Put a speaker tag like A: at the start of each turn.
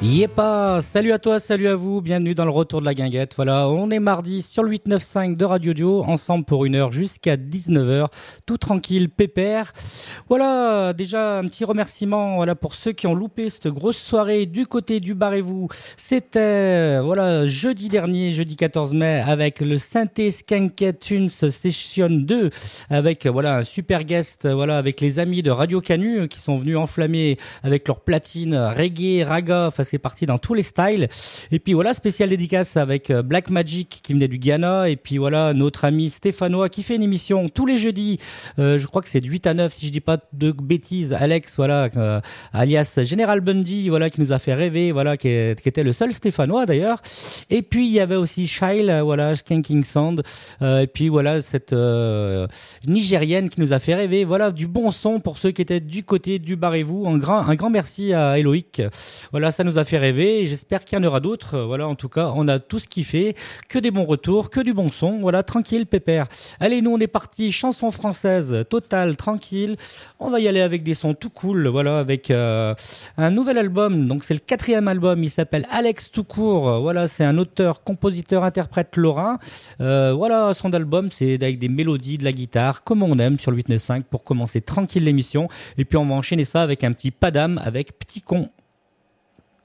A: Yépa, salut à toi, salut à vous, bienvenue dans le retour de la guinguette. Voilà, on est mardi sur le 895 de Radio Dio, ensemble pour une heure jusqu'à 19h, tout tranquille, pépère. Voilà, déjà un petit remerciement voilà pour ceux qui ont loupé cette grosse soirée du côté du bar et vous. C'était voilà jeudi dernier, jeudi 14 mai, avec le Synthé Skanket Tunes Session 2, avec voilà un super guest, voilà avec les amis de Radio Canu qui sont venus enflammer avec leur platine reggae, raga, enfin c'est parti dans tous les styles. Et puis voilà, spécial dédicace avec Black Magic qui venait du Ghana. Et puis voilà, notre ami Stéphanois qui fait une émission tous les jeudis. Je crois que c'est de 8 à 9 si je dis pas de bêtises. Alex, voilà, alias General Bundy, voilà, qui nous a fait rêver, voilà, qui était le seul Stéphanois d'ailleurs. Et puis il y avait aussi Shyle, voilà, Skanking Sound. Et puis voilà, cette Nigérienne qui nous a fait rêver. Voilà, du bon son pour ceux qui étaient du côté du bar et vous. Un grand merci à Eloïc. Voilà, ça nous a fait rêver et j'espère qu'il y en aura d'autres. Voilà, en tout cas, on a tous kiffé, que des bons retours, que du bon son. Voilà, tranquille, pépère. Allez, nous on est parti chanson française, totale, tranquille. On va y aller avec des sons tout cool. Voilà, avec un nouvel album. Donc c'est le 4e album. Il s'appelle Alex tout court. Voilà, c'est un auteur, compositeur, interprète lorrain. Voilà, son album, c'est avec des mélodies, de la guitare, comme on aime sur le 895 pour commencer tranquille l'émission. Et puis on va enchaîner ça avec un petit padam avec Petit Con.